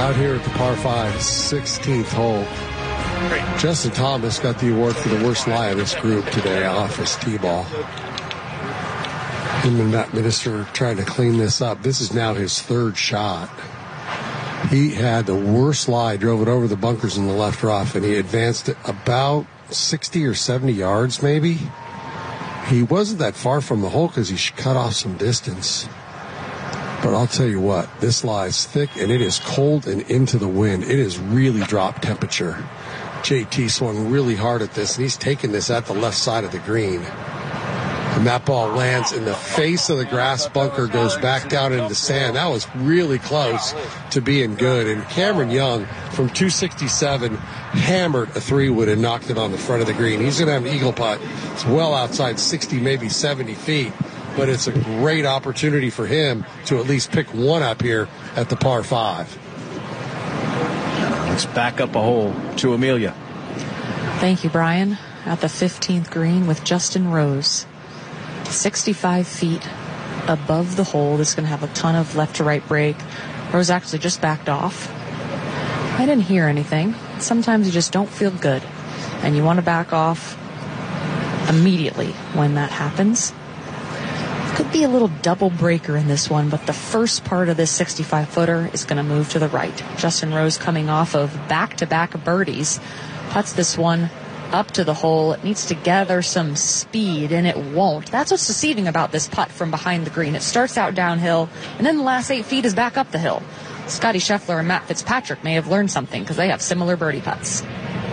Out here at the par 5, 16th hole. Justin Thomas got the award for the worst lie of this group today off his tee ball. Him and Matt Minister trying to clean this up. This is now his third shot. He had the worst lie, drove it over the bunkers in the left rough, and he advanced it about 60 or 70 yards maybe. He wasn't that far from the hole because he cut off some distance. But I'll tell you what, this lie is thick and it is cold and into the wind. It has really dropped temperature. JT swung really hard at this, and he's taking this at the left side of the green. And that ball lands in the face of the grass bunker, goes back down into the sand. That was really close to being good. And Cameron Young from 267 hammered a 3-wood and knocked it on the front of the green. He's going to have an eagle putt. It's well outside 60, maybe 70 feet. But it's a great opportunity for him to at least pick one up here at the par 5. Let's back up a hole to Amelia. Thank you, Brian. At the 15th green with Justin Rose. 65 feet above the hole. This is going to have a ton of left to right break. Rose actually just backed off. I didn't hear anything. Sometimes you just don't feel good, and you want to back off immediately when that happens. Could be a little double breaker in this one, but the first part of this 65-footer is going to move to the right. Justin Rose coming off of back-to-back birdies. Puts this one up to the hole. It needs to gather some speed, and it won't. That's what's deceiving about this putt from behind the green. It starts out downhill, and then the last 8 feet is back up the hill. Scotty Scheffler and Matt Fitzpatrick may have learned something because they have similar birdie putts.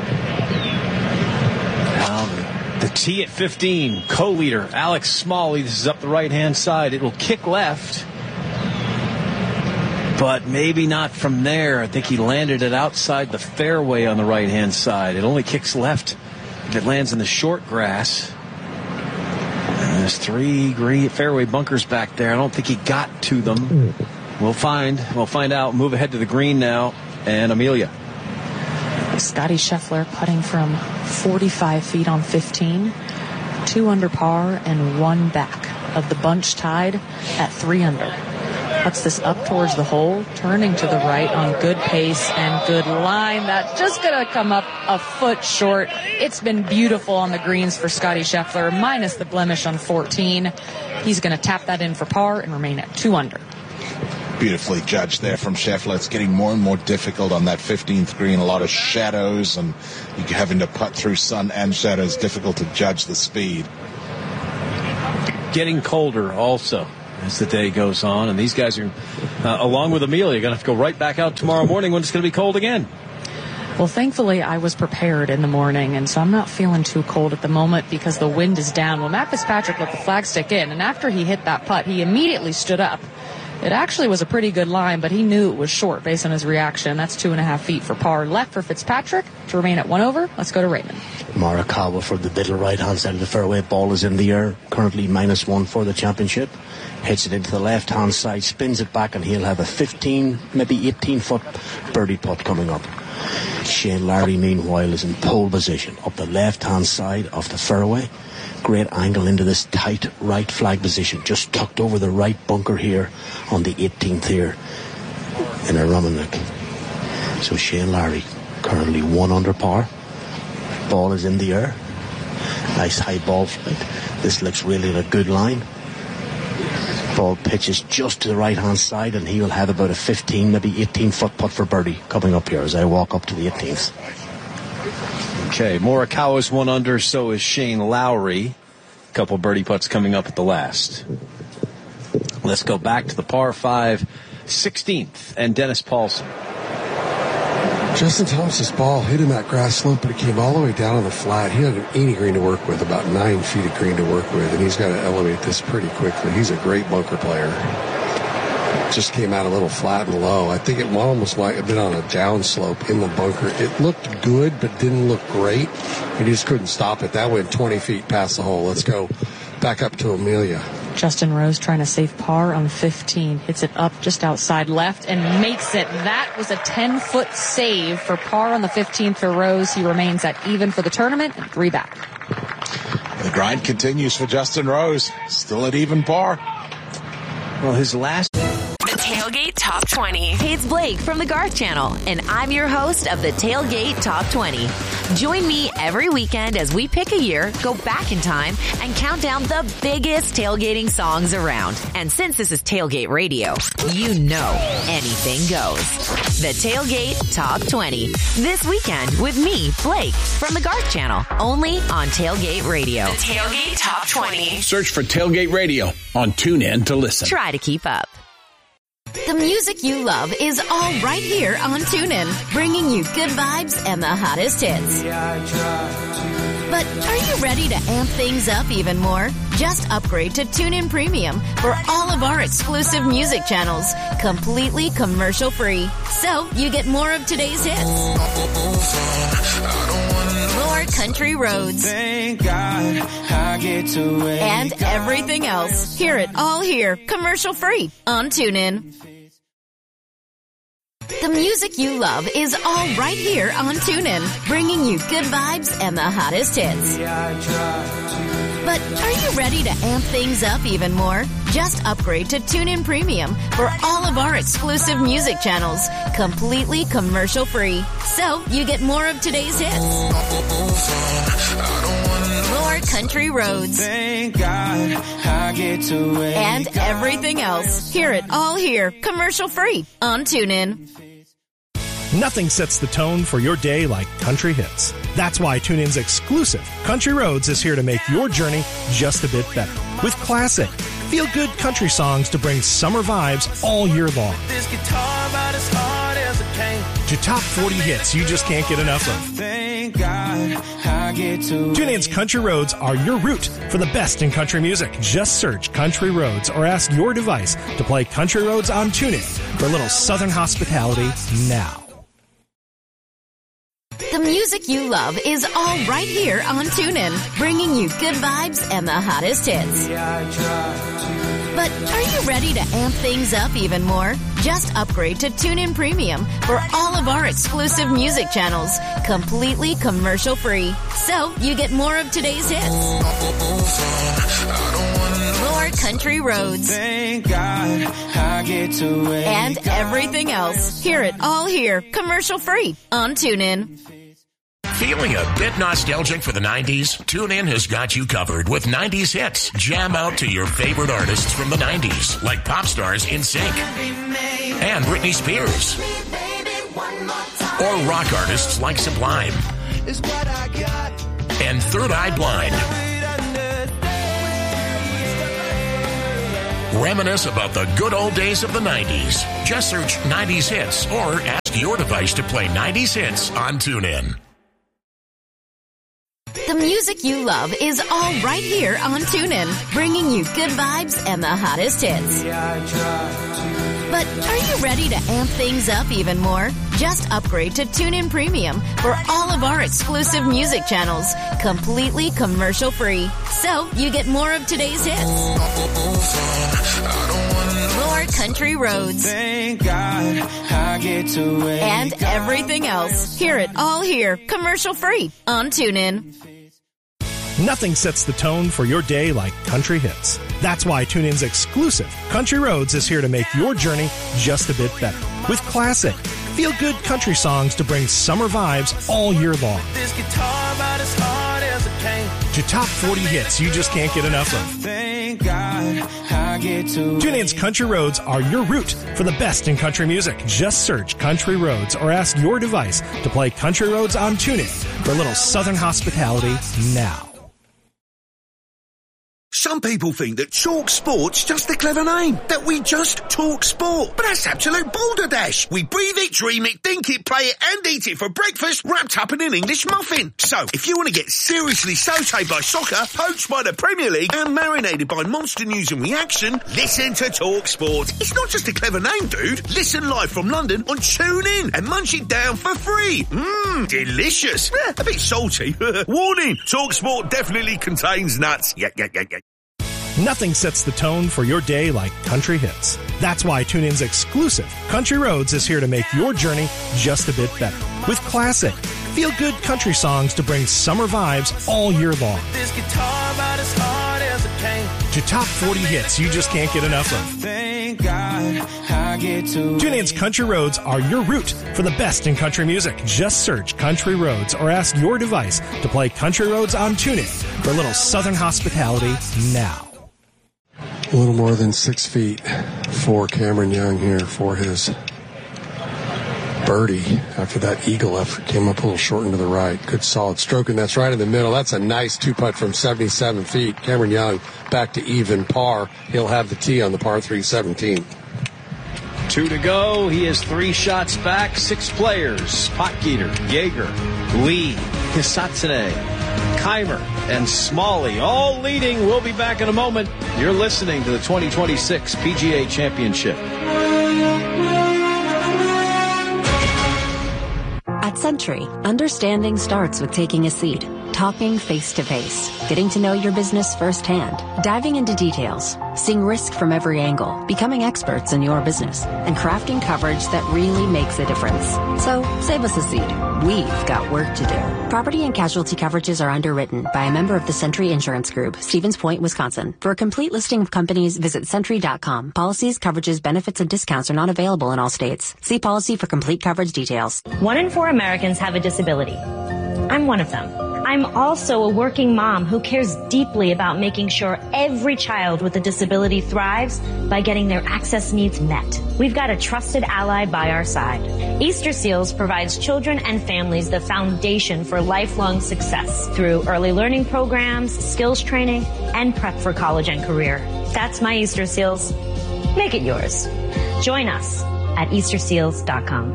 The tee at 15, co-leader Alex Smalley. This is up the right-hand side. It will kick left, but maybe not from there. I think he landed it outside the fairway on the right-hand side. It only kicks left if it lands in the short grass. And there's 3 green fairway bunkers back there. I don't think he got to them. We'll find out. Move ahead to the green now, and Amelia. Scotty Scheffler putting from 45 feet on 15, 2 under par and 1 back of the bunch tied at 3 under. Puts this up towards the hole, turning to the right on good pace and good line. That's just going to come up a foot short. It's been beautiful on the greens for Scotty Scheffler, minus the blemish on 14. He's going to tap that in for par and remain at 2 under. Beautifully judged there from Scheffler. It's getting more and more difficult on that 15th green. A lot of shadows, and you're having to putt through sun and shadows. Difficult to judge the speed. Getting colder also as the day goes on, and these guys are, along with Amelia, going to have to go right back out tomorrow morning when it's going to be cold again. Well, thankfully, I was prepared in the morning, and so I'm not feeling too cold at the moment because the wind is down. Well, Matt Fitzpatrick let the flag stick in, and after he hit that putt, he immediately stood up. It actually was a pretty good line, but he knew it was short based on his reaction. That's 2.5 feet for par. Left for Fitzpatrick to remain at 1 over. Let's go to Raymond. Morikawa for the middle right-hand side of the fairway. Ball is in the air. Currently -1 for the championship. Hits it into the left-hand side, spins it back, and he'll have a 15, maybe 18-foot birdie putt coming up. Shane Larry, meanwhile, is in pole position up the left-hand side of the fairway. Great angle into this tight right flag position, just tucked over the right bunker here on the 18th here in a Romanek. So Shane Larry currently 1 under par. Ball is in the air. Nice high ball flight. This looks really a good line. Ball pitches just to the right hand side, and he will have about a 15, maybe 18-foot putt for birdie coming up here as I walk up to the 18th. Okay, Morikawa's 1 under, so is Shane Lowry. A couple birdie putts coming up at the last. Let's go back to the par 5, 16th, and Dennis Paulson. Justin Thomas's ball hit in that grass slope, but it came all the way down on the flat. He had an 80 green to work with, about 9 feet of green to work with, and he's got to elevate this pretty quickly. He's a great bunker player. Just came out a little flat and low. I think it almost might have been on a downslope in the bunker. It looked good, but didn't look great. He just couldn't stop it. That went 20 feet past the hole. Let's go back up to Amelia. Justin Rose trying to save par on 15. Hits it up just outside left and makes it. That was a 10-foot save for par on the 15th for Rose. He remains at even for the tournament and 3 back. The grind continues for Justin Rose. Still at even par. Well, his last... Tailgate Top 20. Hey, it's Blake from the Garth Channel, and I'm your host of the Tailgate Top 20. Join me every weekend as we pick a year, go back in time, and count down the biggest tailgating songs around. And since this is Tailgate Radio, you know anything goes. The Tailgate Top 20. This weekend with me, Blake, from the Garth Channel, only on Tailgate Radio. The Tailgate Top 20. Search for Tailgate Radio on TuneIn to listen. Try to keep up. The music you love is all right here on TuneIn, bringing you good vibes and the hottest hits. But are you ready to amp things up even more? Just upgrade to TuneIn Premium for all of our exclusive music channels, completely commercial free. So you get more of today's hits, more country roads, thank God I get to wake and everything else. Hear it all here, commercial free on TuneIn. The music you love is all right here on TuneIn, bringing you good vibes and the hottest hits. But are you ready to amp things up even more? Just upgrade to TuneIn Premium for all of our exclusive music channels, completely commercial free. So you get more of today's hits, more country roads, thank God I get to wake and everything else. Hear it all here, commercial free on TuneIn. Nothing sets the tone for your day like country hits. That's why TuneIn's exclusive Country Roads is here to make your journey just a bit better. With classic, feel-good country songs to bring summer vibes all year long. this guitar about as hard as I can. To top 40 hits you just can't get enough of. Thank God I get to TuneIn's Country Roads are your route for the best in country music. Just search Country Roads or ask your device to play Country Roads on TuneIn for a little southern hospitality now. The music you love is all right here on TuneIn, bringing you good vibes and the hottest hits. But are you ready to amp things up even more? Just upgrade to TuneIn Premium for all of our exclusive music channels, completely commercial free. So you get more of today's hits, more country roads, thank God I get to wake and everything else. Hear it all here, commercial free on TuneIn. Feeling a bit nostalgic for the 90s? TuneIn has got you covered with 90s hits. Jam out to your favorite artists from the 90s, like pop stars NSYNC and Britney Spears, or rock artists like Sublime and Third Eye Blind. Reminisce about the good old days of the 90s. Just search 90s hits or ask your device to play 90s hits on TuneIn. The music you love is all right here on TuneIn, bringing you good vibes and the hottest hits. But are you ready to amp things up even more? Just upgrade to TuneIn Premium for all of our exclusive music channels, completely commercial free. So you get more of today's hits, more country roads, thank God I get to wake and everything else. Hear it all here, commercial free on TuneIn. Nothing sets the tone for your day like country hits. That's why TuneIn's exclusive Country Roads is here to make your journey just a bit better. With classic, feel-good country songs to bring summer vibes all year long. this guitar about as hard as I can. To top 40 hits you just can't get enough of. Thank God I get to TuneIn's Country Roads are your route for the best in country music. Just search Country Roads or ask your device to play Country Roads on TuneIn for a little southern hospitality now. Some people think that Talk Sport's just a clever name, that we just talk sport. But that's absolute balderdash. We breathe it, dream it, think it, play it, and eat it for breakfast, wrapped up in an English muffin. So, if you want to get seriously sautéed by soccer, poached by the Premier League, and marinated by monster news and reaction, listen to Talk Sport. It's not just a clever name, dude. Listen live from London on TuneIn and munch it down for free. Delicious. A bit salty. Warning, Talk Sport definitely contains nuts. Yeah. Nothing sets the tone for your day like country hits. That's why TuneIn's exclusive Country Roads is here to make your journey just a bit better. With classic, feel-good country songs to bring summer vibes all year long. this guitar about as hard as I can. To top 40 hits you just can't get enough of. Thank God I get to TuneIn's Country Roads are your route for the best in country music. Just search Country Roads or ask your device to play Country Roads on TuneIn for a little southern hospitality now. A little more than 6 feet for Cameron Young here for his birdie after that eagle effort. Came up a little short into the right. Good solid stroke, and that's right in the middle. That's a nice 2-putt from 77 feet. Cameron Young back to even par. He'll have the tee on the par 3 17. 2 to go. He is 3 shots back. 6 players. Potgieter, Jaeger, Lee, Hisatsune, Keimer, and Smalley all leading. We'll be back in a moment. You're listening to the 2026 PGA Championship. At Century, understanding starts with taking a seat, talking face-to-face, getting to know your business firsthand, diving into details, seeing risk from every angle, becoming experts in your business, and crafting coverage that really makes a difference. So, save us a seat. We've got work to do. Property and casualty coverages are underwritten by a member of the Century Insurance Group, Stevens Point, Wisconsin. For a complete listing of companies, visit Century.com. Policies, coverages, benefits, and discounts are not available in all states. See policy for complete coverage details. 1 in 4 Americans have a disability. I'm one of them. I'm also a working mom who cares deeply about making sure every child with a disability thrives by getting their access needs met. We've got a trusted ally by our side. Easter Seals provides children and families the foundation for lifelong success through early learning programs, skills training, and prep for college and career. That's my Easter Seals. Make it yours. Join us at EasterSeals.com.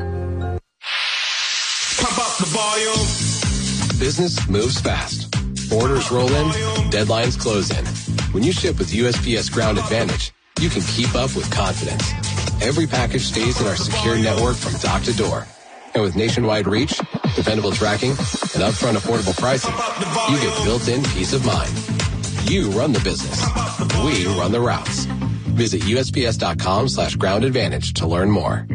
Pump up the volume. Business moves fast. Orders roll in, deadlines close in. When you ship with USPS Ground Advantage, you can keep up with confidence. Every package stays in our secure network from dock to door. And with nationwide reach, dependable tracking, and upfront affordable pricing, you get built-in peace of mind. You run the business. We run the routes. Visit USPS.com/Ground Advantage to learn more.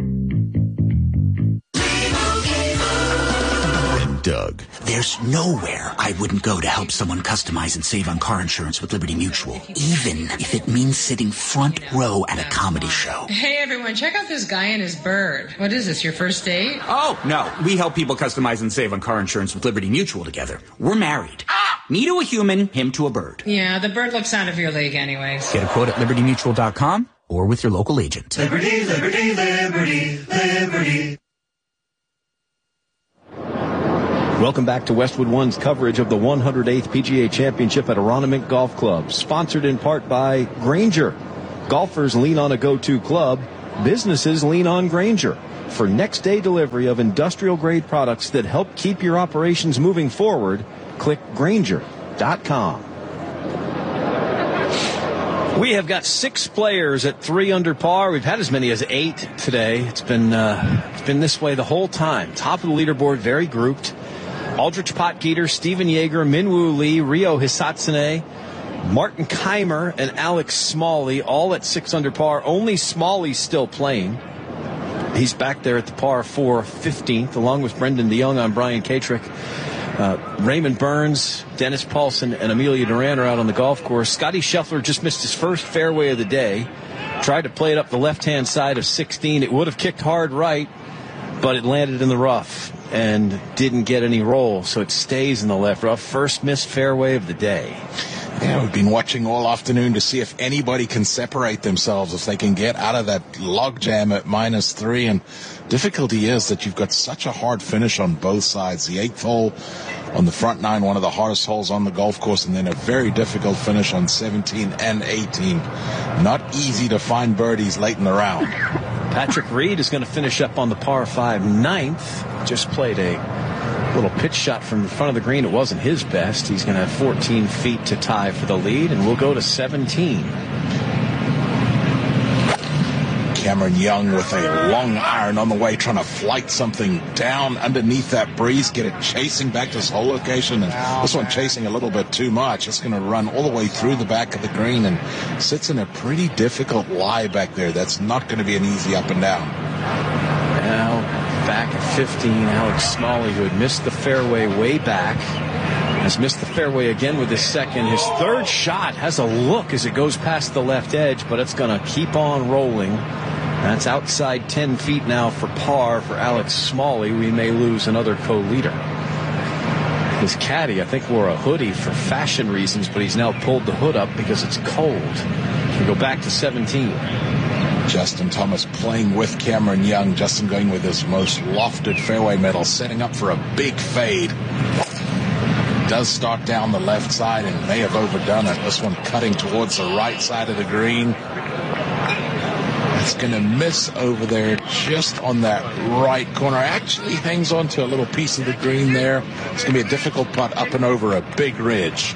Doug. There's nowhere I wouldn't go to help someone customize and save on car insurance with Liberty Mutual, even if it means sitting front row at a comedy show. Hey everyone, check out this guy and his bird. What is this, your first date? Oh, no. We help people customize and save on car insurance with Liberty Mutual together. We're married. Me to a human, him to a bird. Yeah, the bird looks out of your league anyways. Get a quote at LibertyMutual.com or with your local agent. Liberty, liberty, liberty, liberty. Welcome back to Westwood One's coverage of the 108th PGA Championship at Aronimink Golf Club, sponsored in part by Grainger. Golfers lean on a go-to club. Businesses lean on Grainger for next-day delivery of industrial-grade products that help keep your operations moving forward. Click Grainger.com. We have got 6 players at 3 under par. We've had as many as 8 today. It's been this way the whole time. Top of the leaderboard, very grouped. Aldrich Potgieter, Stephen Jaeger, Minwoo Lee, Ryo Hisatsune, Martin Keimer, and Alex Smalley, all at 6 under par. Only Smalley still playing. He's back there at the par 4 15th, along with Brendan DeYoung on Brian Katrick. Raymond Burns, Dennis Paulson, and Amelia Duran are out on the golf course. Scotty Scheffler just missed his first fairway of the day. Tried to play it up the left-hand side of 16. It would have kicked hard right, but it landed in the rough and didn't get any roll, so it stays in the left rough. First missed fairway of the day. Yeah, we've been watching all afternoon to see if anybody can separate themselves, if they can get out of that logjam at -3. And difficulty is that you've got such a hard finish on both sides. The 8th hole on the front 9, one of the hardest holes on the golf course, and then a very difficult finish on 17 and 18. Not easy to find birdies late in the round. Patrick Reed is going to finish up on the par 5 9th. Just played a little pitch shot from the front of the green. It wasn't his best. He's going to have 14 feet to tie for the lead, and we'll go to 17. Cameron Young with a long iron on the way, trying to flight something down underneath that breeze, get it chasing back to its hole location. And this one chasing a little bit too much. It's going to run all the way through the back of the green and sits in a pretty difficult lie back there. That's not going to be an easy up and down. Now back at 15, Alex Smalley, who had missed the fairway way back, has missed the fairway again with his second. His third shot has a look as it goes past the left edge, but it's going to keep on rolling. That's outside 10 feet now for par for Alex Smalley. We may lose another co-leader. His caddy, I think, wore a hoodie for fashion reasons, but he's now pulled the hood up because it's cold. We go back to 17. Justin Thomas playing with Cameron Young. Justin going with his most lofted fairway medal, setting up for a big fade. Does start down the left side and may have overdone it. This one cutting towards the right side of the green. It's going to miss over there just on that right corner. Actually hangs on to a little piece of the green there. It's going to be a difficult putt up and over a big ridge.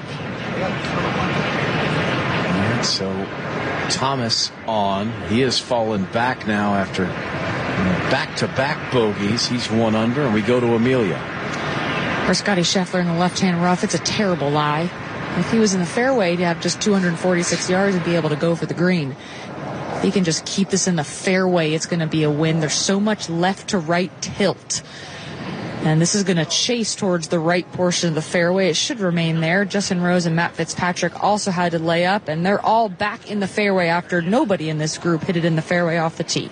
All right, so Thomas on. He has fallen back now after back-to-back bogeys. He's 1 under, and we go to Amelia. For Scotty Scheffler in the left-hand rough, it's a terrible lie. If he was in the fairway, he'd have just 246 yards and be able to go for the green. If he can just keep this in the fairway, it's going to be a win. There's so much left to right tilt. And this is going to chase towards the right portion of the fairway. It should remain there. Justin Rose and Matt Fitzpatrick also had to lay up, and they're all back in the fairway after nobody in this group hit it in the fairway off the tee.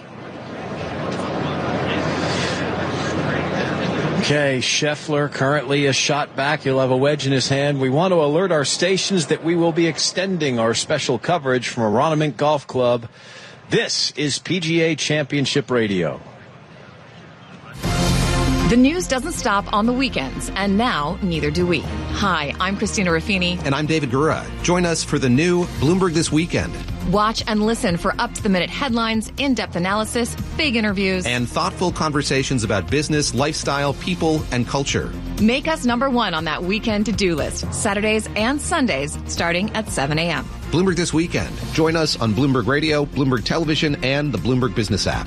Okay, Scheffler currently a shot back. He'll have a wedge in his hand. We want to alert our stations that we will be extending our special coverage from Aronimink Golf Club. This is PGA Championship Radio. The news doesn't stop on the weekends, and now neither do we. Hi, I'm Christina Raffini. And I'm David Gura. Join us for the new Bloomberg This Weekend. Watch and listen for up-to-the-minute headlines, in-depth analysis, big interviews, and thoughtful conversations about business, lifestyle, people, and culture. Make us number one on that weekend to-do list, Saturdays and Sundays, starting at 7 a.m. Bloomberg This Weekend. Join us on Bloomberg Radio, Bloomberg Television, and the Bloomberg Business app.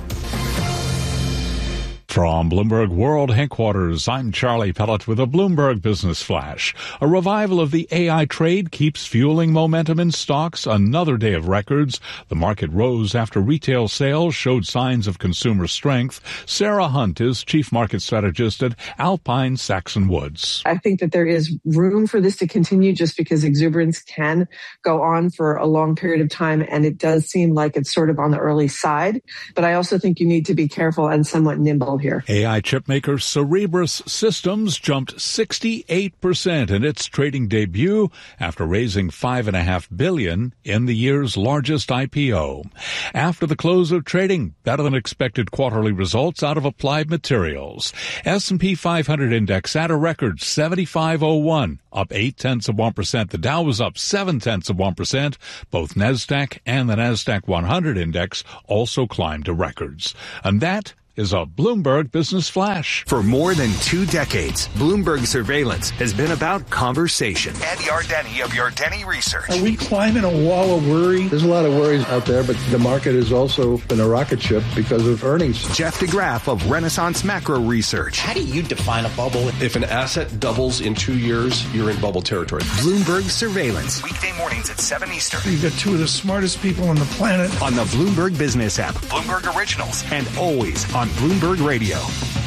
From Bloomberg World Headquarters, I'm Charlie Pellet with a Bloomberg Business Flash. A revival of the AI trade keeps fueling momentum in stocks. Another day of records. The market rose after retail sales showed signs of consumer strength. Sarah Hunt is chief market strategist at Alpine Saxon Woods. I think that there is room for this to continue just because exuberance can go on for a long period of time, and it does seem like it's sort of on the early side. But I also think you need to be careful and somewhat nimble here. AI chipmaker Cerebras Systems jumped 68% in its trading debut after raising $5.5 billion in the year's largest IPO. After the close of trading, better than expected quarterly results out of Applied Materials. S&P 500 index at a record 7501, up 0.8%. The Dow was up 0.7%. Both NASDAQ and the NASDAQ 100 index also climbed to records. And that is a Bloomberg Business Flash. For more than 2 decades, Bloomberg Surveillance has been about conversation. Ed Yardeni of Yardeni Research. Are we climbing a wall of worry? There's a lot of worries out there, but the market has also been a rocket ship because of earnings. Jeff DeGraff of Renaissance Macro Research. How do you define a bubble? If an asset doubles in 2 years, you're in bubble territory. Bloomberg Surveillance. Weekday mornings at 7 Eastern. You've got 2 of the smartest people on the planet. On the Bloomberg Business app. Bloomberg Originals. And always on Bloomberg Radio.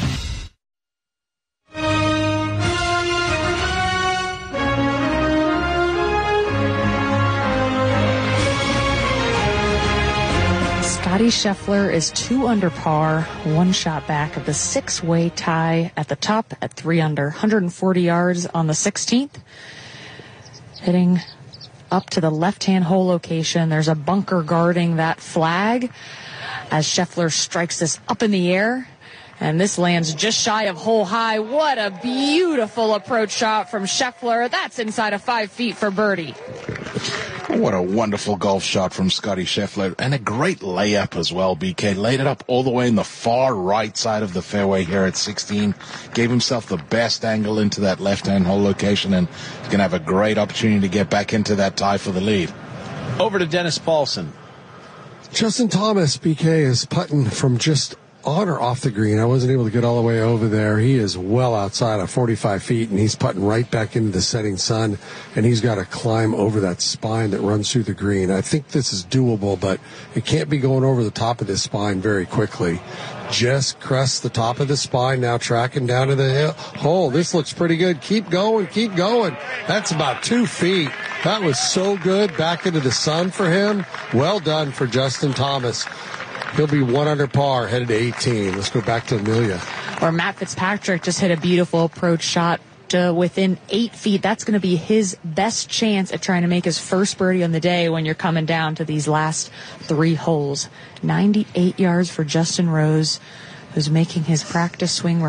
Scotty Scheffler is 2 under par, 1 shot back of the 6-way tie at the top at 3 under, 140 yards on the 16th. Hitting up to the left-hand hole location. There's a bunker guarding that flag as Scheffler strikes this up in the air. And this lands just shy of hole high. What a beautiful approach shot from Scheffler. That's inside of 5 feet for birdie. What a wonderful golf shot from Scotty Scheffler. And a great layup as well, BK. Laid it up all the way in the far right side of the fairway here at 16. Gave himself the best angle into that left-hand hole location. And he's going to have a great opportunity to get back into that tie for the lead. Over to Dennis Paulson. Justin Thomas, BK, is putting from just on or off the green. I wasn't able to get all the way over there. He is well outside of 45 feet, and he's putting right back into the setting sun, and he's got to climb over that spine that runs through the green. I think this is doable, but it can't be going over the top of this spine very quickly. Just crest the top of the spine, now tracking down to the hole. This looks pretty good. Keep going, keep going. That's about 2 feet. That was so good back into the sun for him. Well done for Justin Thomas. He'll be 1 under par, headed to 18. Let's go back to Amelia. Or Matt Fitzpatrick just hit a beautiful approach shot within 8 feet. That's going to be his best chance at trying to make his first birdie on the day when you're coming down to these last 3 holes. 98 yards for Justin Rose, who's making his practice swing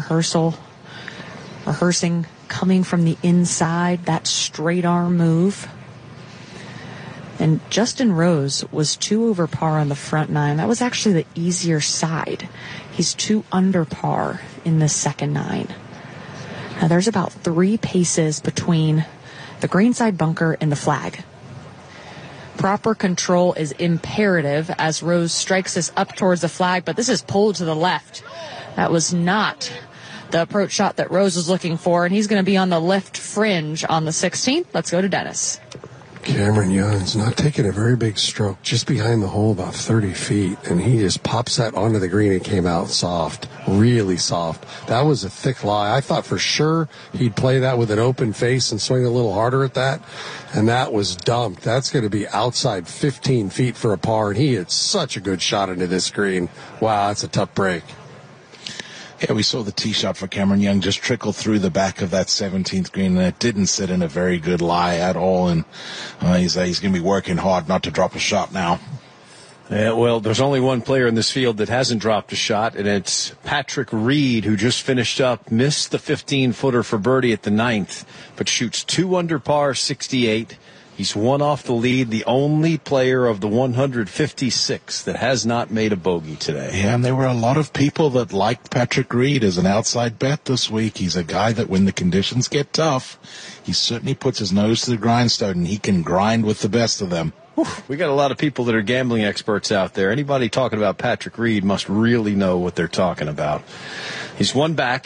rehearsing coming from the inside, that straight arm move. And Justin Rose was 2 over par on the front 9. That was actually the easier side. He's 2 under par in the second 9. Now there's about 3 paces between the greenside bunker and the flag. Proper control is imperative as Rose strikes this up towards the flag, but this is pulled to the left. That was not the approach shot that Rose was looking for, and he's going to be on the left fringe on the 16th. Let's go to Dennis. Cameron Young's not taking a very big stroke, just behind the hole about 30 feet, and he just pops that onto the green and came out soft, really soft. That was a thick lie. I thought for sure he'd play that with an open face and swing a little harder at that, and that was dumped. That's going to be outside 15 feet for a par, and he hit such a good shot into this green. Wow, that's a tough break. Yeah, we saw the tee shot for Cameron Young just trickle through the back of that 17th green, and it didn't sit in a very good lie at all. And he's going to be working hard not to drop a shot now. Yeah, well, there's only one player in this field that hasn't dropped a shot, and it's Patrick Reed, who just finished up, missed the 15-footer for birdie at the 9th, but shoots 2 under par, 68. He's 1 off the lead, the only player of the 156 that has not made a bogey today. Yeah, and there were a lot of people that liked Patrick Reed as an outside bet this week. He's a guy that when the conditions get tough, he certainly puts his nose to the grindstone, and he can grind with the best of them. We got a lot of people that are gambling experts out there. Anybody talking about Patrick Reed must really know what they're talking about. He's 1 back.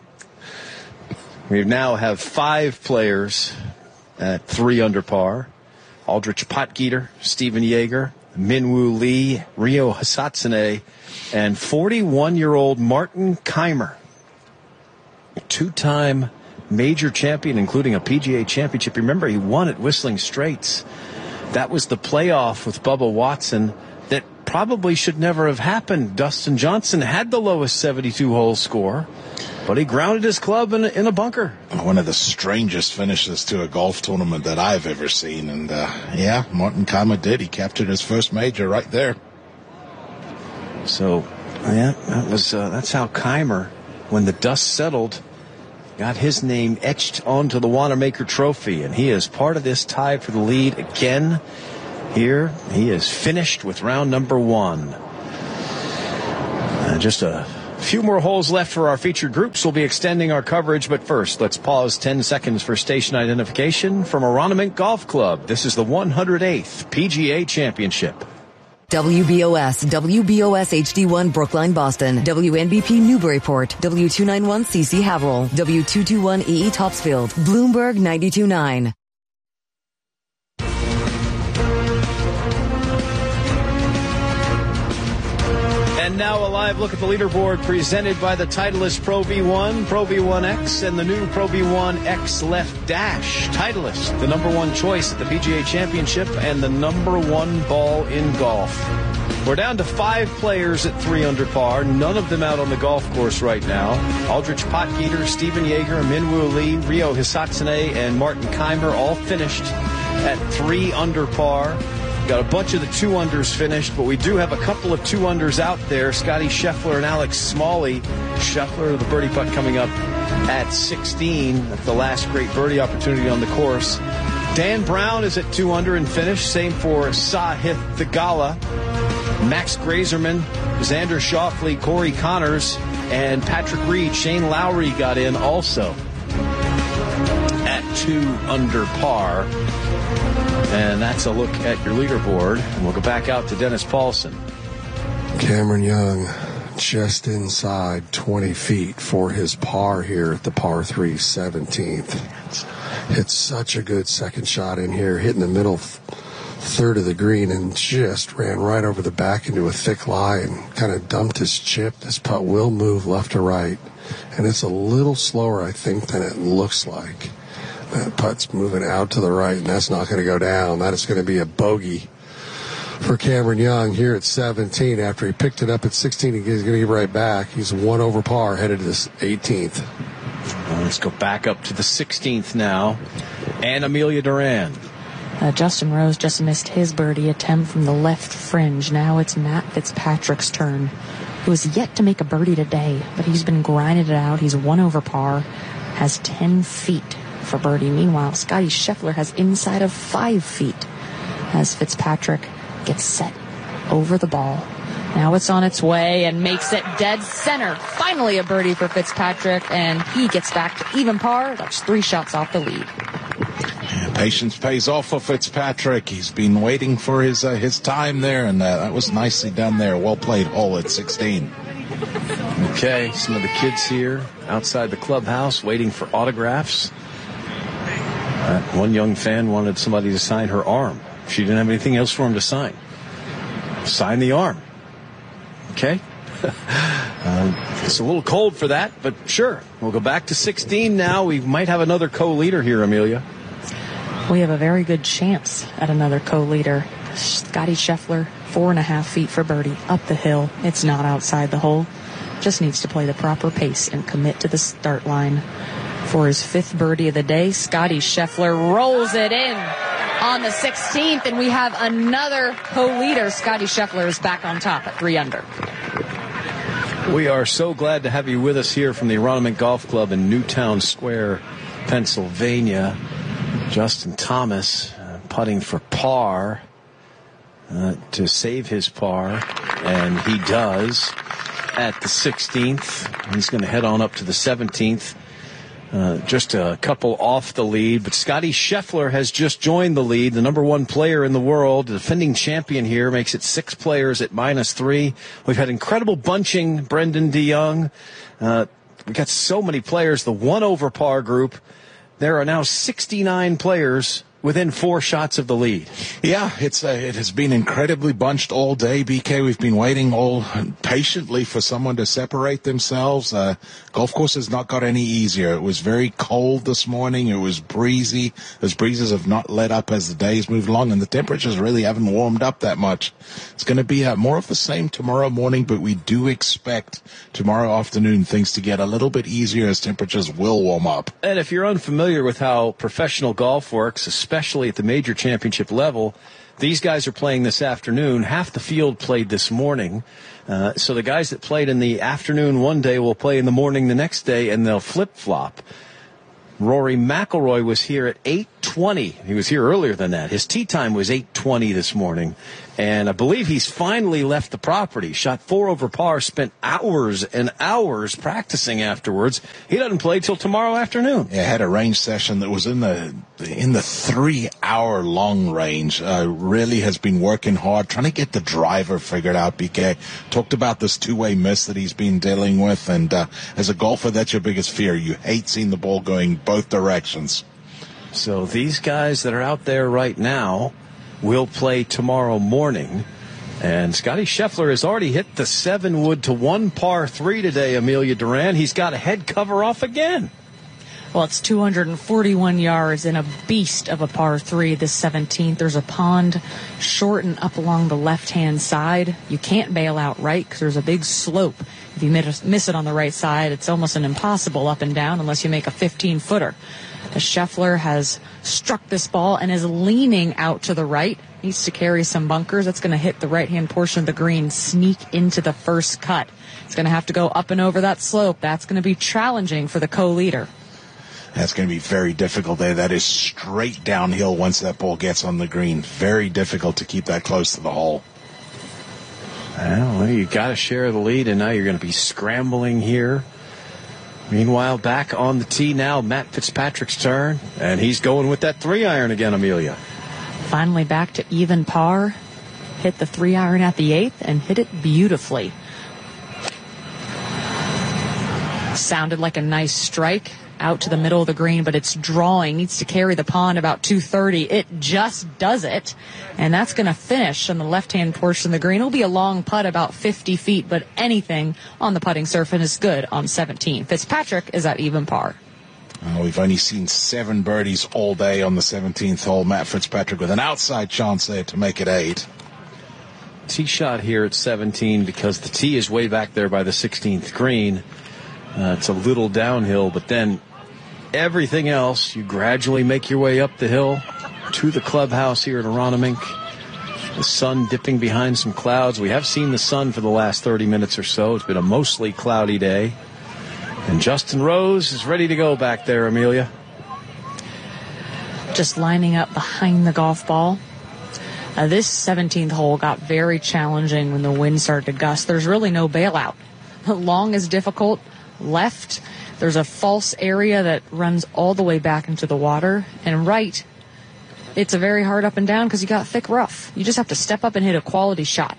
We now have 5 players at 3 under par. Aldrich Potgieter, Stephen Yeager, Minwoo Lee, Ryo Hisatsune, and 41-year-old Martin Keimer. A 2-time major champion, including a PGA championship. Remember, he won at Whistling Straits. That was the playoff with Bubba Watson that probably should never have happened. Dustin Johnson had the lowest 72-hole score, but he grounded his club in a bunker. One of the strangest finishes to a golf tournament that I've ever seen. And, Martin Keimer did. He captured his first major right there. So, that's how Keimer, when the dust settled, got his name etched onto the Wanamaker Trophy. And he is part of this tie for the lead again. Here, he is finished with round number 1. Just a few more holes left for our featured groups. We'll be extending our coverage, but first, let's pause 10 seconds for station identification from Aronimink Golf Club. This is the 108th PGA Championship. WBOS HD1 Brookline, Boston. WNBP Newburyport. W291CC Haverhill. W221EE Topsfield. Bloomberg 92.9. And now a live look at the leaderboard presented by the Titleist Pro V1, Pro V1X, and the new Pro V1X Left Dash. Titleist, the number 1 choice at the PGA Championship and the number 1 ball in golf. We're down to 5 players at 3 under par, none of them out on the golf course right now. Aldrich Potgieter, Stephen Yeager, Minwoo Lee, Ryo Hisatsune, and Martin Keimer all finished at 3 under par. Got a bunch of the 2-unders finished, but we do have a couple of 2-unders out there. Scotty Scheffler and Alex Smalley. Scheffler, the birdie putt coming up at 16. That's the last great birdie opportunity on the course. Dan Brown is at 2 under and finished. Same for Sahith Theegala, Max Grazerman, Xander Schauffele, Corey Connors, and Patrick Reed. Shane Lowry got in also at 2 under par. And that's a look at your leaderboard. And we'll go back out to Dennis Paulson. Cameron Young just inside 20 feet for his par here at the par 3 17th. Hit such a good second shot in here, hitting the middle third of the green and just ran right over the back into a thick lie and kind of dumped his chip. This putt will move left to right, and it's a little slower, I think, than it looks like. That putt's moving out to the right, and that's not going to go down. That is going to be a bogey for Cameron Young here at 17. After he picked it up at 16, he's going to get right back. He's 1 over par headed to this 18th. Let's go back up to the 16th now. And Amelia Duran. Justin Rose just missed his birdie attempt from the left fringe. Now it's Matt Fitzpatrick's turn, who has yet to make a birdie today, but he's been grinding it out. He's 1 over par, has 10 feet for birdie. Meanwhile, Scotty Scheffler has inside of 5 feet as Fitzpatrick gets set over the ball. Now it's on its way and makes it dead center. Finally a birdie for Fitzpatrick, and he gets back to even par. That's 3 shots off the lead. Patience pays off for Fitzpatrick. He's been waiting for his time there, and that was nicely done there. Well played hole at 16. Okay, some of the kids here outside the clubhouse waiting for autographs. One young fan wanted somebody to sign her arm. She didn't have anything else for him to sign. Sign the arm. Okay. It's a little cold for that, but sure. We'll go back to 16 now. We might have another co-leader here, Amelia. We have a very good chance at another co-leader. Scotty Scheffler, 4.5 feet for birdie, up the hill. It's not outside the hole. Just needs to play the proper pace and commit to the start line. For his 5th birdie of the day, Scotty Scheffler rolls it in on the 16th, and we have another co-leader. Scotty Scheffler is back on top at 3 under. We are so glad to have you with us here from the Aronimink Golf Club in Newtown Square, Pennsylvania. Justin Thomas putting for par to save his par, and he does at the 16th. He's going to head on up to the 17th. Just a couple off the lead, but Scotty Scheffler has just joined the lead, the number 1 player in the world, the defending champion here, makes it 6 players at -3. We've had incredible bunching, Brendan DeYoung. We've got so many players, the 1 over par group. There are now 69 players within 4 shots of the lead. Yeah, it has been incredibly bunched all day, BK. We've been waiting all patiently for someone to separate themselves. Golf course has not got any easier. It was very cold this morning. It was breezy. Those breezes have not let up as the days moved along, and the temperatures really haven't warmed up that much. It's going to be more of the same tomorrow morning, but we do expect tomorrow afternoon things to get a little bit easier as temperatures will warm up. And if you're unfamiliar with how professional golf works, especially at the major championship level, these guys are playing this afternoon. Half the field played this morning. So the guys that played in the afternoon one day will play in the morning the next day, and they'll flip-flop. Rory McIlroy was here at 8:20. He was here earlier than that. His tee time was 8:20 this morning. And I believe he's finally left the property. Shot 4 over par, spent hours and hours practicing afterwards. He doesn't play till tomorrow afternoon. Yeah, had a range session that was in the 3-hour long range. Really has been working hard, trying to get the driver figured out, BK. Talked about this 2-way miss that he's been dealing with. And as a golfer, that's your biggest fear. You hate seeing the ball going both directions. So these guys that are out there right now will play tomorrow morning. And Scotty Scheffler has already hit the 7-wood to 1 par 3 today, Amelia Duran. He's got a head cover off again. Well, it's 241 yards and a beast of a par 3, this 17th. There's a pond short and up along the left-hand side. You can't bail out right because there's a big slope. If you miss it on the right side, it's almost an impossible up and down unless you make a 15-footer. The Scheffler has struck this ball and is leaning out to the right. Needs to carry some bunkers. That's going to hit the right-hand portion of the green, sneak into the first cut. It's going to have to go up and over that slope. That's going to be challenging for the co-leader. That's going to be very difficult there. That is straight downhill once that ball gets on the green. Very difficult to keep that close to the hole. Well, you got to share the lead, and now you're going to be scrambling here. Meanwhile, back on the tee now, Matt Fitzpatrick's turn, and he's going with that 3-iron again, Amelia. Finally back to even par. Hit the 3-iron at the 8th and hit it beautifully. Sounded like a nice strike out to the middle of the green, but it's drawing. Needs to carry the pond about 230. It just does it, and that's going to finish on the left-hand portion of the green. It'll be a long putt, about 50 feet, but anything on the putting surface is good on 17. Fitzpatrick is at even par. We've only seen 7 birdies all day on the 17th hole. Matt Fitzpatrick with an outside chance there to make it 8. tee shot here at 17 because the tee is way back there by the 16th green. It's a little downhill, but then everything else, you gradually make your way up the hill to the clubhouse here at Aronimink. The sun dipping behind some clouds. We have seen the sun for the last 30 minutes or so. It's been a mostly cloudy day. And Justin Rose is ready to go back there, Amelia. Just lining up behind the golf ball. This 17th hole got very challenging when the wind started to gust. There's really no bailout. Long is difficult. Left, there's a false area that runs all the way back into the water. And right, it's a very hard up and down because you got thick rough. You just have to step up and hit a quality shot.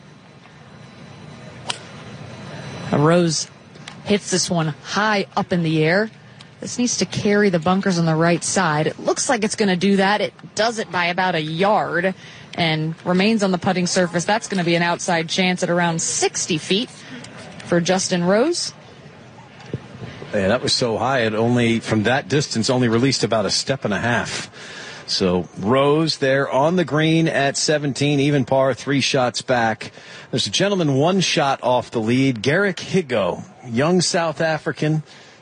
Rose hits this one high up in the air. This needs to carry the bunkers on the right side. It looks like it's going to do that. It does it by about a yard and remains on the putting surface. That's going to be an outside chance at around 60 feet for Justin Rose. Yeah, that was so high, it only, from that distance, only released about a step and a half. So Rose there on the green at 17, even par, 3 shots back. There's a gentleman 1 shot off the lead, Garrick Higo, young South African.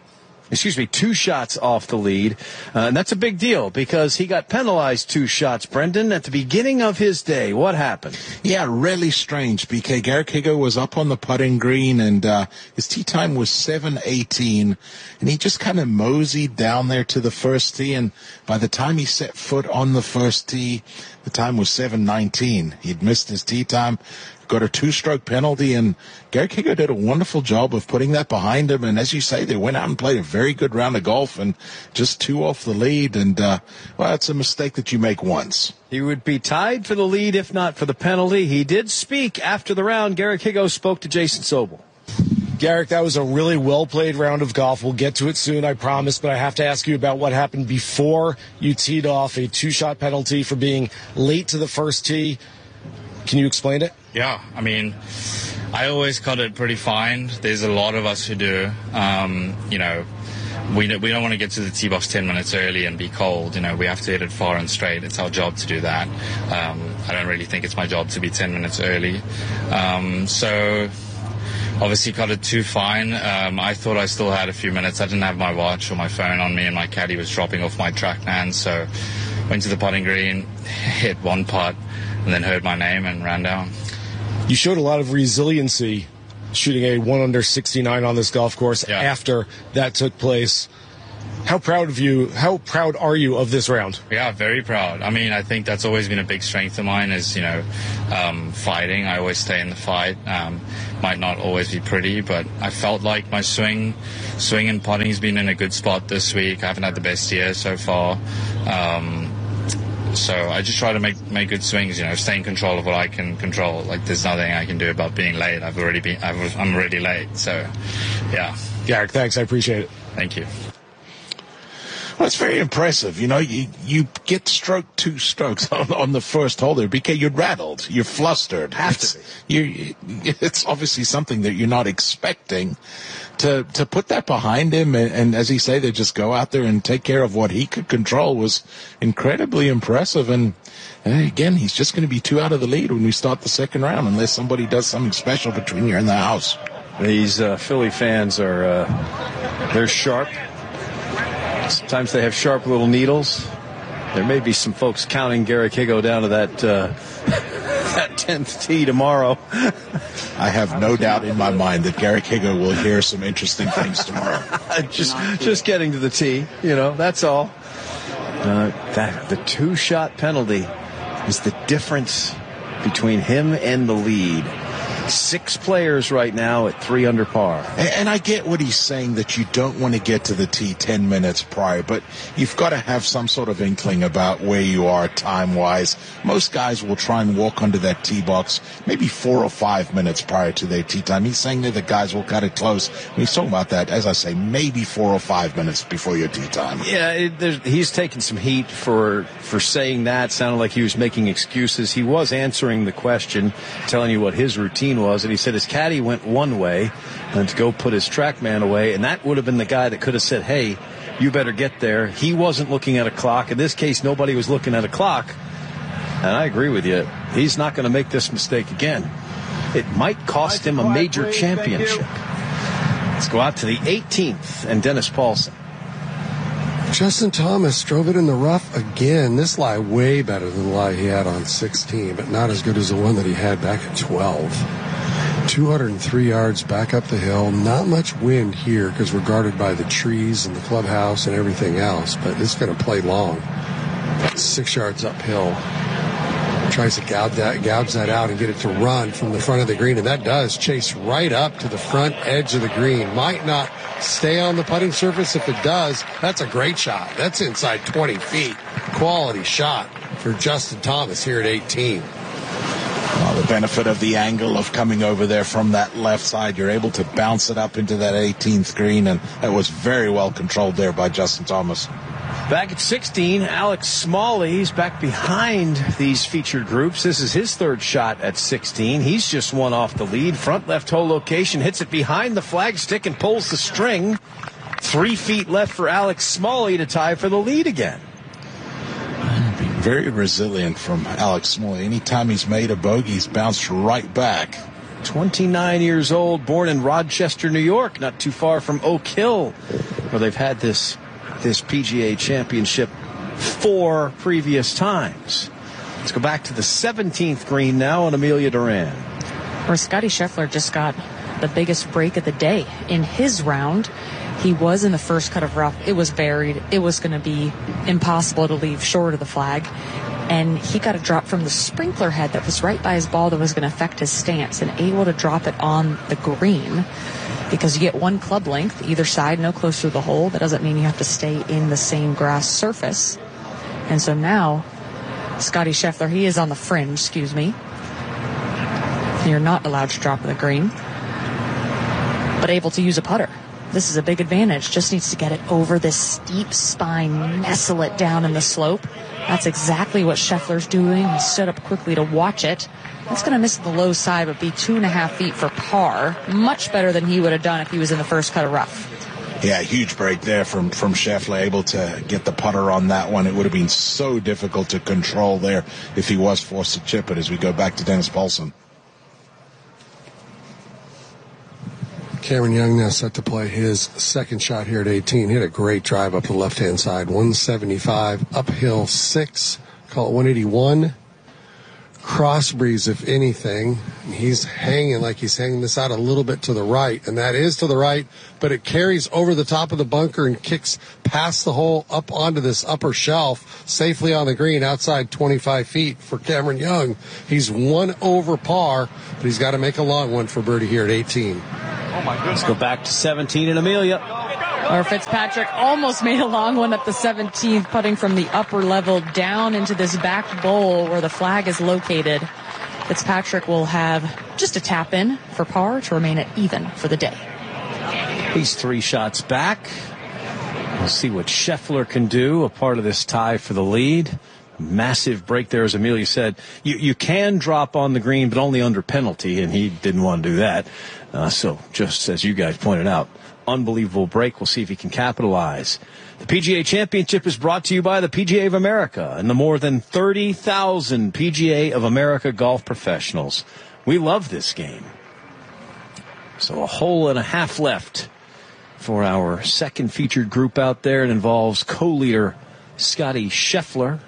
2 shots off the lead. And that's a big deal because he got penalized 2 shots, Brendan, at the beginning of his day. What happened? Yeah, really strange, BK. Garrick Higo was up on the putting green, and his tee time was 7:18, and he just kind of moseyed down there to the first tee, and by the time he set foot on the first tee, the time was 7:19. He'd missed his tee time, got a 2-stroke penalty, and Garrick Higo did a wonderful job of putting that behind him. And as you say, they went out and played a very good round of golf and just 2 off the lead. And, well, it's a mistake that you make once. He would be tied for the lead if not for the penalty. He did speak after the round. Garrick Higo spoke to Jason Sobel. Garrick, that was a really well-played round of golf. We'll get to it soon, I promise, but I have to ask you about what happened before you teed off. A 2-shot penalty for being late to the first tee. Can you explain it? Yeah, I mean, I always cut it pretty fine. There's a lot of us who do. You know, we don't want to get to the tee box 10 minutes early and be cold. You know, we have to hit it far and straight. It's our job to do that. I don't really think it's my job to be 10 minutes early. So obviously cut it too fine. I thought I still had a few minutes. I didn't have my watch or my phone on me, and my caddy was dropping off my TrackMan. So went to the putting green, hit 1 putt, and then heard my name and ran down. You showed a lot of resiliency shooting a 1 under 69 on this golf course after that took place. How proud are you of this round? Yeah, very proud. I mean, I think that's always been a big strength of mine is, you know, fighting. I always stay in the fight. Might not always be pretty, but I felt like my swing and putting has been in a good spot this week. I haven't had the best year so far. So I just try to make good swings, you know, stay in control of what I can control. Like, there's nothing I can do about being late. I'm already late. So, yeah. Garrick, thanks. I appreciate it. Thank you. Well, it's very impressive. You know, you get 2 strokes on the first hole there because you're rattled. You're flustered. Have to be. It's obviously something that you're not expecting. To put that behind him and as he say, to just go out there and take care of what he could control was incredibly impressive. And again, he's just going to be 2 out of the lead when we start the second round unless somebody does something special between here and the house. These Philly fans are they're sharp. Sometimes they have sharp little needles. There may be some folks counting Garrick Higo down to that 10th tee tomorrow. I have no doubt in my mind that Garrick Higo will hear some interesting things tomorrow. just getting to the tee, you know, that's all. The 2-shot penalty is the difference between him and the lead. 6 players right now at 3 under par. And I get what he's saying, that you don't want to get to the tee 10 minutes prior, but you've got to have some sort of inkling about where you are time-wise. Most guys will try and walk under that tee box maybe 4 or 5 minutes prior to their tee time. He's saying that the guys will cut it close. When he's talking about that, as I say, maybe 4 or 5 minutes before your tee time. Yeah, he's taking some heat for saying that. Sounded like he was making excuses. He was answering the question, telling you what his routine was, and he said his caddy went one way and to go put his TrackMan away, and that would have been the guy that could have said, hey, you better get there. He wasn't looking at a clock. In this case, nobody was looking at a clock. And I agree with you. He's not going to make this mistake again. It might cost him a major championship. Let's go out to the 18th and Dennis Paulson. Justin Thomas drove it in the rough again. This lie way better than the lie he had on 16, but not as good as the one that he had back at 12. 203 yards back up the hill. Not much wind here because we're guarded by the trees and the clubhouse and everything else, but it's going to play long. 6 yards uphill. Tries to gouge that out and get it to run from the front of the green, and that does. Chase right up to the front edge of the green. Might not stay on the putting surface. If it does, that's a great shot. That's inside 20 feet. Quality shot for Justin Thomas here at 18. Well, the benefit of the angle of coming over there from that left side, you're able to bounce it up into that 18th green, and that was very well controlled there by Justin Thomas. Back at 16, Alex Smalley's back behind these featured groups. This is his third shot at 16. He's just one off the lead. Front left hole location, hits it behind the flagstick and pulls the string. 3 feet left for Alex Smalley to tie for the lead again. Very resilient from Alex Smalley. Anytime he's made a bogey, he's bounced right back. 29 years old, born in Rochester, New York, not too far from Oak Hill, where they've had this PGA championship 4 previous times. Let's go back to the 17th green now on Amelia Duran. Where Scotty Scheffler just got the biggest break of the day in his round. He was in the first cut of rough. It was buried. It was going to be impossible to leave short of the flag. And he got a drop from the sprinkler head that was right by his ball that was going to affect his stance, and able to drop it on the green. Because you get one club length either side, no closer to the hole. That doesn't mean you have to stay in the same grass surface. And so now, Scotty Scheffler, he is on the fringe, You're not allowed to drop on the green, but able to use a putter. This is a big advantage. Just needs to get it over this steep spine, nestle it down in the slope. That's exactly what Scheffler's doing. He stood up quickly to watch it. That's going to miss the low side, but be 2.5 feet for par. Much better than he would have done if he was in the first cut of rough. Yeah, huge break there from Scheffler, able to get the putter on that one. It would have been so difficult to control there if he was forced to chip it as we go back to Dennis Paulson. Cameron Young now set to play his second shot here at 18. Hit a great drive up the left-hand side. 175, uphill 6, call it 181. Cross breeze, if anything. He's hanging like he's hanging this out a little bit to the right, and that is to the right, but it carries over the top of the bunker and kicks past the hole up onto this upper shelf, safely on the green outside 25 feet for Cameron Young. He's 1 over par, but he's got to make a long one for birdie here at 18. Let's go back to 17 and Amelia. Or Fitzpatrick almost made a long one at the 17th, putting from the upper level down into this back bowl where the flag is located. Fitzpatrick will have just a tap in for par to remain at even for the day. He's 3 shots back. We'll see what Scheffler can do, a part of this tie for the lead. Massive break there, as Amelia said. You can drop on the green, but only under penalty, and he didn't want to do that. So just as you guys pointed out, unbelievable break. We'll see if he can capitalize. The PGA Championship is brought to you by the PGA of America and the more than 30,000 PGA of America golf professionals. We love this game. So a hole and a half left for our second featured group out there. It involves co-leader Scotty Scheffler,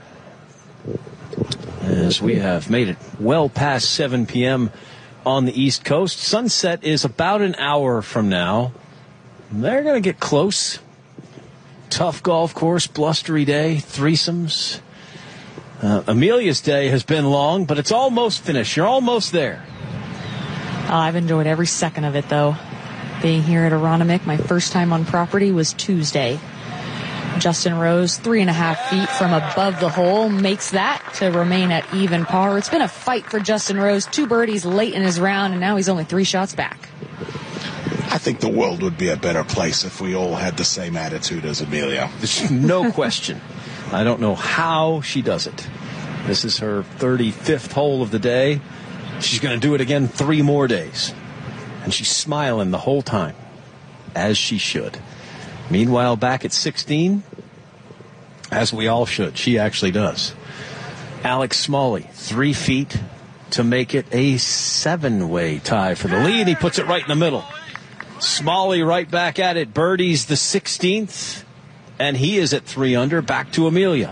as we have made it well past 7 p.m. on the East Coast. Sunset is about an hour from now. They're going to get close. Tough golf course, blustery day, threesomes. Amelia's day has been long, but it's almost finished. You're almost there. I've enjoyed every second of it, though. Being here at Aronimink, my first time on property was Tuesday. Justin Rose, 3.5 feet from above the hole, makes that to remain at even par. It's been a fight for Justin Rose. 2 birdies late in his round, and now he's only 3 shots back. I think the world would be a better place if we all had the same attitude as Amelia. There's no question. I don't know how she does it. This is her 35th hole of the day. She's going to do it again 3 more days. And she's smiling the whole time, as she should. Meanwhile, back at 16, as we all should, she actually does. Alex Smalley, 3 feet to make it a 7-way tie for the lead. He puts it right in the middle. Smalley right back at it. Birdies the 16th, and he is at 3 under, back to Amelia.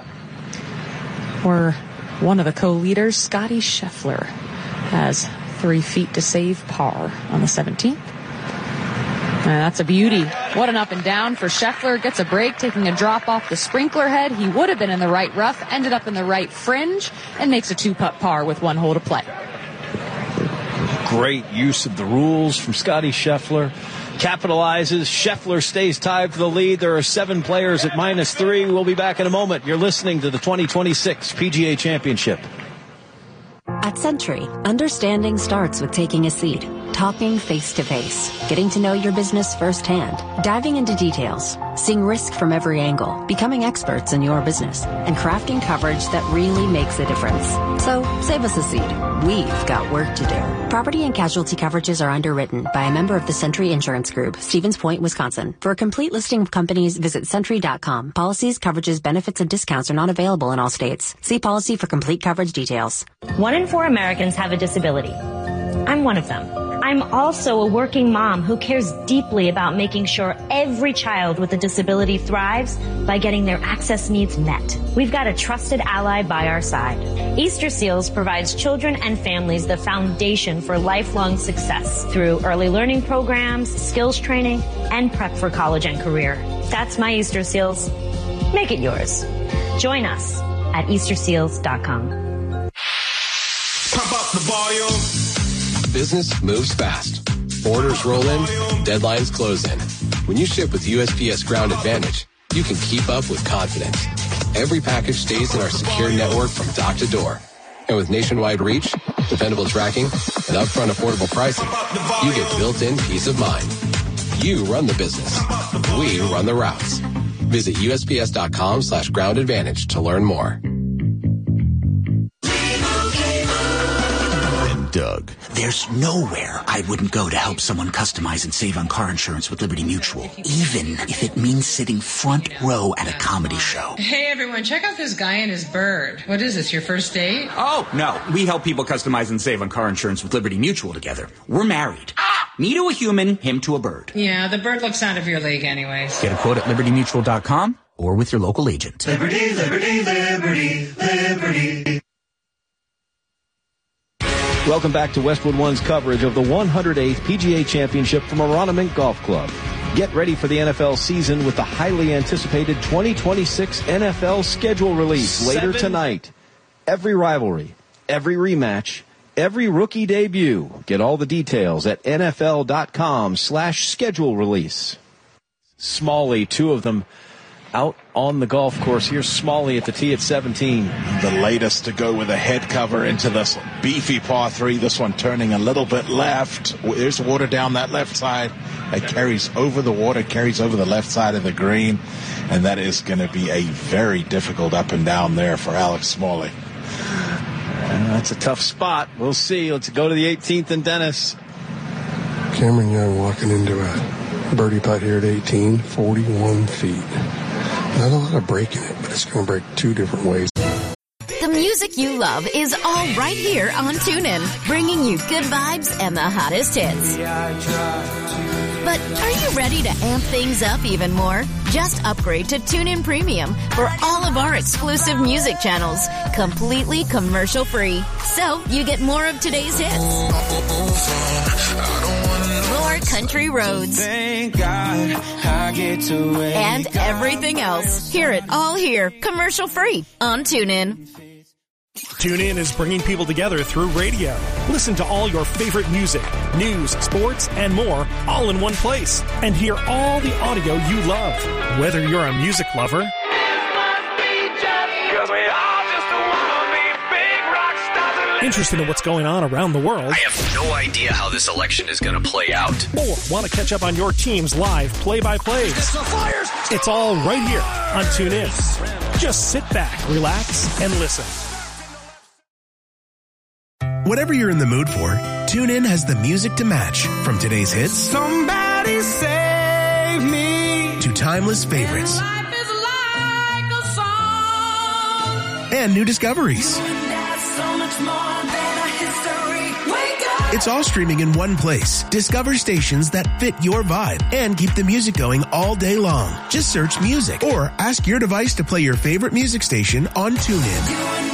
Or one of the co-leaders, Scotty Scheffler, has 3 feet to save par on the 17th. And that's a beauty. What an up and down for Scheffler. Gets a break, taking a drop off the sprinkler head. He would have been in the right rough, ended up in the right fringe, and makes a 2-putt par with 1 hole to play. Great use of the rules from Scotty Scheffler. Capitalizes. Scheffler stays tied for the lead. There are 7 players at -3. We'll be back in a moment. You're listening to the 2026 PGA Championship. At Century, understanding starts with taking a seat, talking face-to-face, getting to know your business firsthand, diving into details, seeing risk from every angle, becoming experts in your business, and crafting coverage that really makes a difference. So, save us a seat. We've got work to do. Property and casualty coverages are underwritten by a member of the Century Insurance Group, Stevens Point, Wisconsin. For a complete listing of companies, visit Century.com. Policies, coverages, benefits, and discounts are not available in all states. See policy for complete coverage details. 1 in 4 Americans have a disability. I'm one of them. I'm also a working mom who cares deeply about making sure every child with a disability thrives by getting their access needs met. We've got a trusted ally by our side. Easter Seals provides children and families the foundation for lifelong success through early learning programs, skills training, and prep for college and career. That's my Easter Seals. Make it yours. Join us at EasterSeals.com. Pump up the volume. Business moves fast. Orders roll in, deadlines close in. When you ship with USPS Ground Advantage, you can keep up with confidence. Every package stays in our secure network from dock to door. And with nationwide reach, dependable tracking, and upfront affordable pricing, you get built-in peace of mind. You run the business. We run the routes. Visit USPS.com/Ground Advantage to learn more. Doug, there's nowhere I wouldn't go to help someone customize and save on car insurance with Liberty Mutual, even if it means sitting front row at a comedy show. Hey, everyone, check out this guy and his bird. What is this, your first date? Oh, no. We help people customize and save on car insurance with Liberty Mutual together. We're married. Me to a human, him to a bird. Yeah, the bird looks out of your league anyways. Get a quote at LibertyMutual.com or with your local agent. Liberty, liberty, liberty, liberty. Welcome back to Westwood One's coverage of the 108th PGA Championship from Aronimink Golf Club. Get ready for the NFL season with the highly anticipated 2026 NFL schedule release later tonight. Every rivalry, every rematch, every rookie debut. Get all the details at NFL.com/schedule release. Smalley, 2 of them out on the golf course. Here's Smalley at the tee at 17. The latest to go with a head cover into this beefy par 3. This one turning a little bit left. There's water down that left side. It carries over the water, carries over the left side of the green. And that is going to be a very difficult up and down there for Alex Smalley. That's a tough spot. We'll see. Let's go to the 18th and Dennis. Cameron Young walking into a birdie putt here at 18, 41 feet. Not a lot of breaking it, but it's going to break 2 different ways. The music you love is all right here on TuneIn, bringing you good vibes and the hottest hits. But are you ready to amp things up even more? Just upgrade to TuneIn Premium for all of our exclusive music channels, completely commercial-free. So you get more of today's hits. More country roads. Thank God I get to and everything else. Hear it all here, commercial-free on TuneIn. TuneIn is bringing people together through radio. Listen to all your favorite music, news, sports, and more, all in one place. And hear all the audio you love. Whether you're a music lover, interested in what's going on around the world, I have no idea how this election is going to play out, or want to catch up on your team's live play-by-plays, it's all right here on TuneIn. Just sit back, relax, and listen. Whatever you're in the mood for, TuneIn has the music to match. From today's hits, Somebody Save Me, to timeless favorites, and, life is like a song, and new discoveries. much more than a history. Wake up! It's all streaming in one place. Discover stations that fit your vibe and keep the music going all day long. Just search music or ask your device to play your favorite music station on TuneIn.